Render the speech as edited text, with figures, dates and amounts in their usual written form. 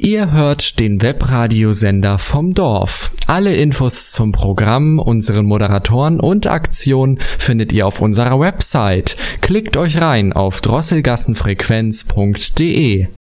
Ihr hört den Webradiosender vom Dorf. Alle Infos zum Programm, unseren Moderatoren und Aktionen findet ihr auf unserer Website. Klickt euch rein auf drosselgassenfrequenz.de.